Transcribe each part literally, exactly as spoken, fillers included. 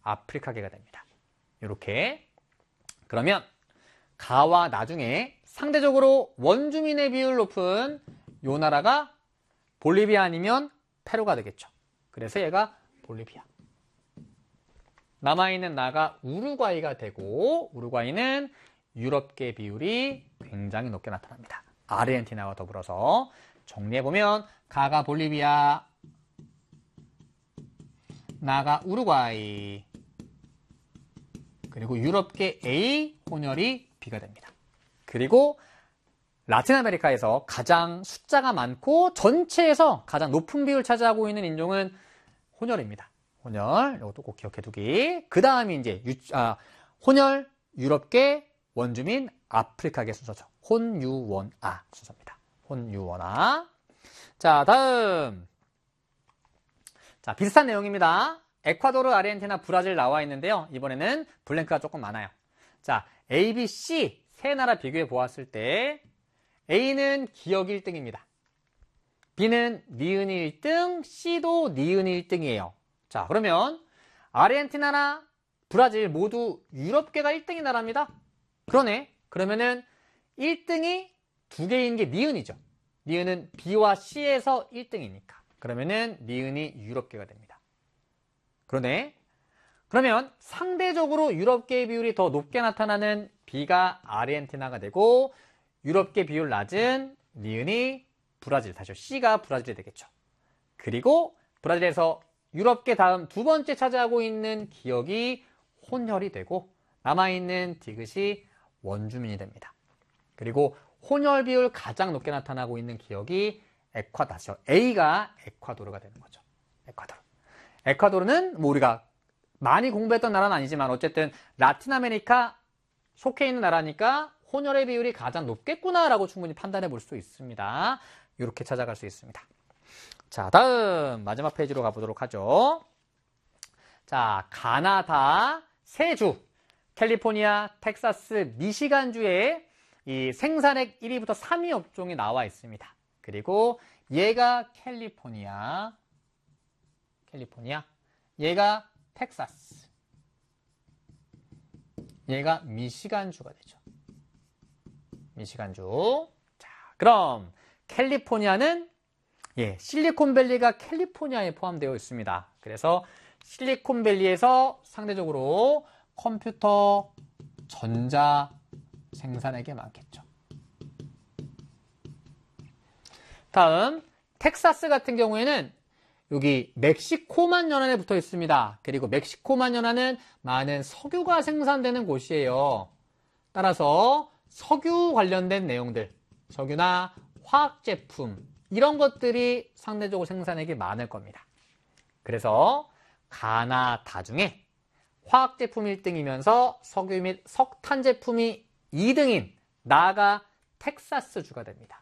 아프리카계가 됩니다. 이렇게. 그러면 가와 나 중에 상대적으로 원주민의 비율 높은 요 나라가 볼리비아 아니면 페루가 되겠죠. 그래서 얘가 볼리비아. 남아있는 나가 우루과이가 되고, 우루과이는 유럽계 비율이 굉장히 높게 나타납니다. 아르헨티나와 더불어서 정리해보면 가가 볼리비아, 나가 우루과이, 그리고 유럽계 A, 혼혈이 B가 됩니다. 그리고 라틴 아메리카에서 가장 숫자가 많고 전체에서 가장 높은 비율을 차지하고 있는 인종은 혼혈입니다. 혼혈, 이것도 꼭 기억해두기. 그 다음이 이제 유, 아, 혼혈, 유럽계, 원주민, 아프리카계 순서죠. 혼유원아 순서입니다. 혼유원아. 자, 다음. 자, 비슷한 내용입니다. 에콰도르, 아르헨티나, 브라질 나와 있는데요. 이번에는 블랭크가 조금 많아요. 자, A, B, C 세 나라 비교해 보았을 때 A는 기억 일 등입니다. B는 니은이 일 등, C도 니은이 일 등이에요. 자, 그러면 아르헨티나나 브라질 모두 유럽계가 일 등인 나라입니다. 그러네. 그러면은 일 등이 두 개인 게 니은이죠. 니은은 B와 C에서 일 등이니까. 그러면은 니은이 유럽계가 됩니다. 그러네. 그러면 상대적으로 유럽계 비율이 더 높게 나타나는 B가 아르헨티나가 되고, 유럽계 비율 낮은 니은이 브라질, 다시 C가 브라질이 되겠죠. 그리고 브라질에서 유럽계 다음 두 번째 차지하고 있는 기억이 혼혈이 되고, 남아있는 디귿이 원주민이 됩니다. 그리고 혼혈 비율 가장 높게 나타나고 있는 기억이 에콰다죠. A가 에콰도르가 되는 거죠. 에콰도르. 에콰도르는 뭐 우리가 많이 공부했던 나라는 아니지만 어쨌든 라틴 아메리카 속해 있는 나라니까 혼혈의 비율이 가장 높겠구나라고 충분히 판단해 볼 수 있습니다. 이렇게 찾아갈 수 있습니다. 자, 다음 마지막 페이지로 가보도록 하죠. 자, 가나다 세 주, 캘리포니아, 텍사스, 미시간주에 이 생산액 일 위부터 삼 위 업종이 나와 있습니다. 그리고 얘가 캘리포니아, 캘리포니아, 얘가 텍사스, 얘가 미시간주가 되죠. 미시간주. 자, 그럼 캘리포니아는 예, 실리콘밸리가 캘리포니아에 포함되어 있습니다. 그래서 실리콘밸리에서 상대적으로 컴퓨터, 전자 생산액이 많겠죠. 다음 텍사스 같은 경우에는 여기 멕시코만 연안에 붙어 있습니다. 그리고 멕시코만 연안은 많은 석유가 생산되는 곳이에요. 따라서 석유 관련된 내용들, 석유나 화학제품 이런 것들이 상대적으로 생산액이 많을 겁니다. 그래서 가나다 중에 화학제품 일 등이면서 석유 및 석탄 제품이 이 등인 나가 텍사스주가 됩니다.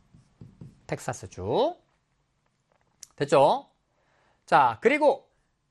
텍사스주. 됐죠? 자, 그리고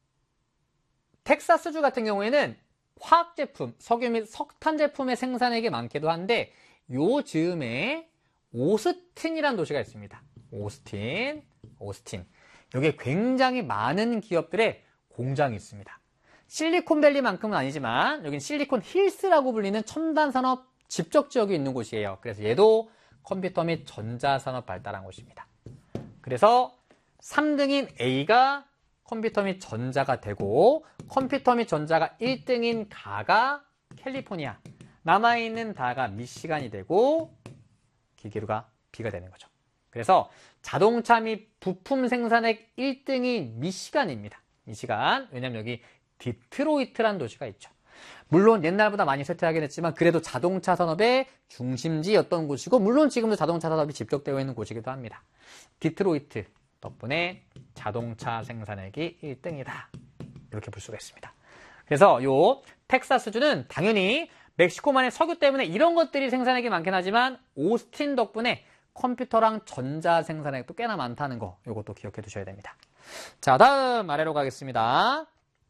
텍사스주 같은 경우에는 화학제품, 석유 및 석탄 제품의 생산액이 많기도 한데 요 즈음에 오스틴이라는 도시가 있습니다. 오스틴, 오스틴. 여기에 굉장히 많은 기업들의 공장이 있습니다. 실리콘밸리만큼은 아니지만 여기는 실리콘 힐스라고 불리는 첨단 산업 집적 지역이 있는 곳이에요. 그래서 얘도 컴퓨터 및 전자산업 발달한 곳입니다. 그래서 삼 등인 A가 컴퓨터 및 전자가 되고 컴퓨터 및 전자가 일 등인 가가 캘리포니아, 남아있는 다가 미시간이 되고 기계류가 B가 되는 거죠. 그래서 자동차 및 부품 생산액 일 등이 미시간입니다. 미시간. 왜냐면 여기 디트로이트라는 도시가 있죠. 물론 옛날보다 많이 쇠퇴하긴 했지만 그래도 자동차 산업의 중심지였던 곳이고 물론 지금도 자동차 산업이 집적되어 있는 곳이기도 합니다. 디트로이트 덕분에 자동차 생산액이 일 등이다. 이렇게 볼 수가 있습니다. 그래서 요 텍사스주는 당연히 멕시코만의 석유 때문에 이런 것들이 생산액이 많긴 하지만 오스틴 덕분에 컴퓨터랑 전자 생산액도 꽤나 많다는 거 이것도 기억해 두셔야 됩니다. 자, 다음 아래로 가겠습니다.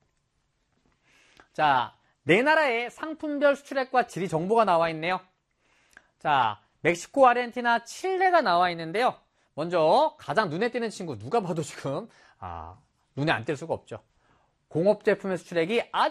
자, 네 나라의 상품별 수출액과 지리 정보가 나와 있네요. 자, 멕시코, 아르헨티나, 칠레가 나와 있는데요. 먼저 가장 눈에 띄는 친구 누가 봐도 지금 아, 눈에 안 띌 수가 없죠. 공업제품의 수출액이 아주